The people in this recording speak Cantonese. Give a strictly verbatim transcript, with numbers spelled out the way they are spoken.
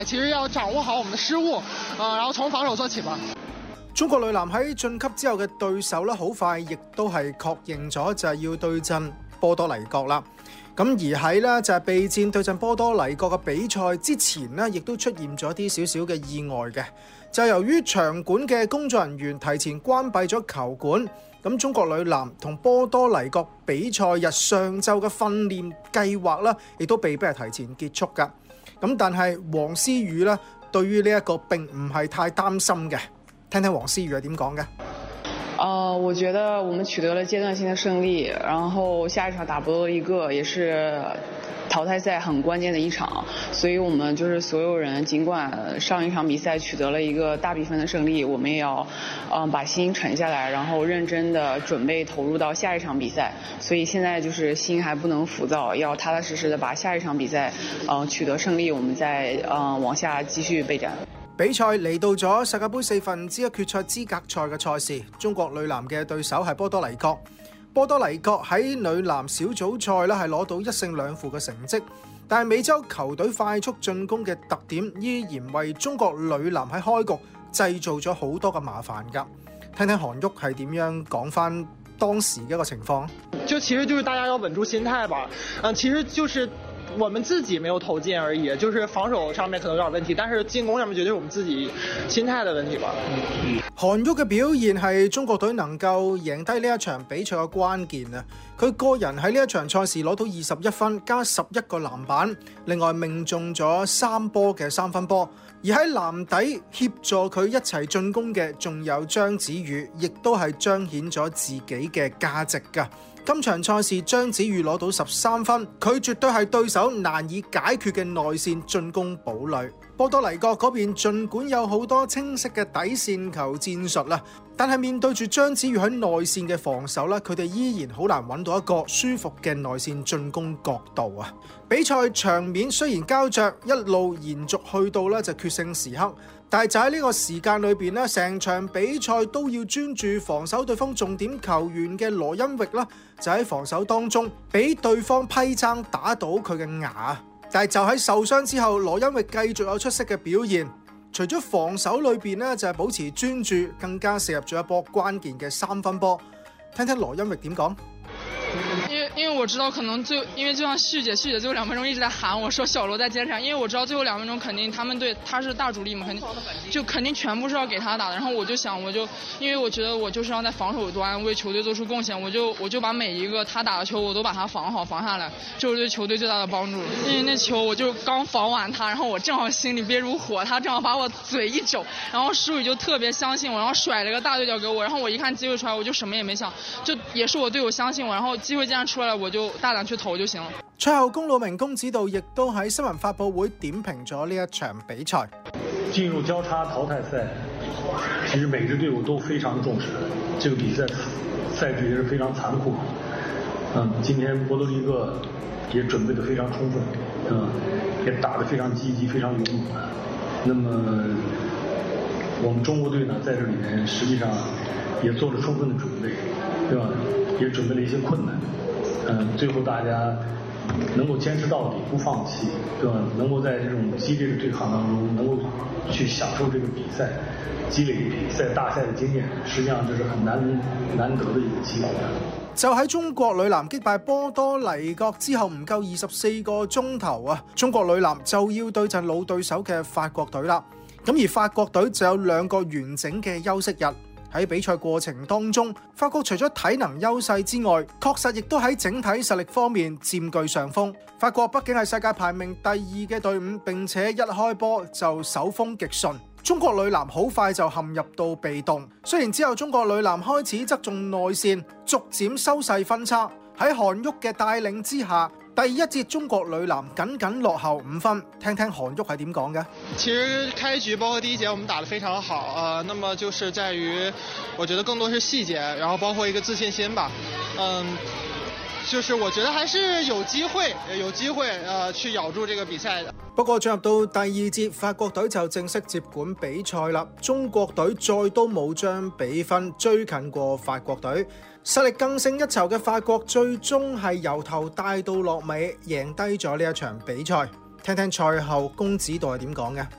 其實要掌握好我們的失誤，啊，然後從防守做起吧。 中國女籃喺晉級之後嘅對手咧，好快亦都係確認咗就係要對陣波多黎各啦。咁而喺咧就係備戰對陣波多黎各嘅比賽之前呢，亦都出現咗啲少少嘅意外嘅，就係由於場館嘅工作人員提前關閉咗球館，咁中國女籃同波多黎各比賽日上晝嘅訓練計劃啦，亦都被逼係提前結束㗎。咁但係黃思雨咧，對於呢一個並唔係太擔心嘅，聽聽黃思雨係點講嘅。 呃，我覺得我們取得了階段性的勝利，然後下一場打波多黎各也是淘汰賽很關鍵的一場，所以我們就是所有人，儘管上一場比賽取得了一個大比分的勝利，我們也要嗯、呃、把心沉下來，然後認真的準備投入到下一場比賽。所以現在就是心還不能浮躁，要踏踏實實的把下一場比賽嗯、呃、取得勝利，我們再嗯、呃、往下繼續備戰。 比賽嚟到咗世界盃四分之一決賽資格賽嘅賽事，中國女籃嘅對手係波多黎各。波多黎各喺女籃小組賽咧係攞到一勝兩負嘅成績，但係美洲球隊快速進攻嘅特點依然為中國女籃喺開局製造咗好多嘅麻煩㗎。聽聽韓旭係點樣講返當時嘅一個情況。 就其實就是大家要穩住心態吧，嗯，其實就是我們自己沒有投進而已，就是防守上面可能有點問題，但是進攻上面絕對是我們自己心態的問題吧。 韓旭嘅表現係中國隊能夠贏低呢一場比賽嘅關鍵啊！佢個人喺呢一場賽事攞到二十一分加十一個籃板，另外命中咗三波嘅三分波。而喺籃底協助佢一齊進攻嘅仲有張子宇，亦都係彰顯咗自己嘅價值㗎。今場賽事張子宇攞到十三分，佢絕對係對手難以解決嘅內線進攻堡壘。波多黎各嗰邊儘管有好多清晰嘅底線球戰術啦，但係面對住張子宇喺內線嘅防守咧，佢哋依然好難揾到一個舒服嘅內線進攻角度啊！比賽場面雖然膠着，一路延續去到咧就決勝時刻，但係就喺呢個時間裏邊咧，成場比賽都要專注防守對方重點球員嘅羅恩域啦，就喺防守當中俾對方批爭打到佢嘅牙。但係就喺受傷之後，羅恩域繼續有出色嘅表現。除咗防守裏邊咧，就係保持專注，更加射入咗一波關鍵嘅三分波。聽聽羅恩域點講。 因為因為我知道可能最因為就像旭姐旭姐最後兩分鐘一直在喊我說小羅在堅持，因為我知道最後兩分鐘肯定他們隊他是大主力嘛，肯定就肯定全部是要給他打的。然後我就想我就因為我覺得我就是要在防守端為球隊做出貢獻，我就我就把每一個他打的球我都把他防好防下來，這是對球隊最大的幫助。因為那球我就剛防完他，然後我正好心裡憋如火，他正好把我嘴一肘，然後舒宇就特別相信我，然後甩了個大對角給我，然後我一看機會出來我就什麼也沒想，就也是我隊友相信我，然後機會既然出來了我就大膽去投就行了。 賽後龔魯鳴公指導亦都喺新聞發佈會點評咗呢一場比賽。 進入交叉淘汰賽，其實每支隊伍都非常重視這個比賽，賽制也是非常殘酷。嗯，今天波多黎各也準備得非常充分，嗯，也打得非常積極，非常勇猛。那麼我們中國隊呢，在這裡面實際上也做了充分的準備，對吧？也準備了一些困難。嗯，最後大家能夠堅持到底，不放棄，對吧？能夠在這種激烈的對抗當中，能夠去享受這個比賽，積累比賽大賽的經驗，實際上這是很難難得的一個機會。 就喺中國女籃擊敗波多黎各之後唔夠二十四個鐘頭啊，中國女籃就要對陣老對手嘅法國隊啦。咁而法國隊就有兩個完整嘅休息日。喺比賽過程當中，法國除咗體能優勢之外，確實亦都喺整體實力方面佔據上風。法國畢竟係世界排名第二嘅隊伍，並且一開波就手風極順。中國女籃好快就陷入到被動，雖然之後中國女籃開始側重內線，逐漸收細分差。喺韓旭嘅帶領之下，第一節中國女籃僅僅落後五分。聽聽韓旭係點講嘅。 其實開局包括第一節我們打得非常好啊、呃，那麼就是在於，我覺得更多是細節，然後包括一個自信心吧，嗯，就是我覺得還是有機會，有機會呃去咬住這個比賽的。 不過進入到第二節，法國隊就正式接管比賽啦。中國隊再都冇將比分追近過法國隊，實力更勝一籌嘅法國最終係由頭帶到落尾，贏低咗呢一場比賽。聽聽賽後公子度係點講嘅。